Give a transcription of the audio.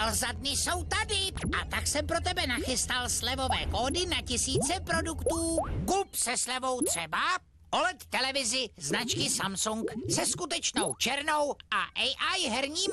Dal za dny jsou tady. A tak jsem pro tebe nachystal slevové kódy na tisíce produktů. Kup se slevou třeba OLED televizi značky Samsung se skutečnou černou a AI herní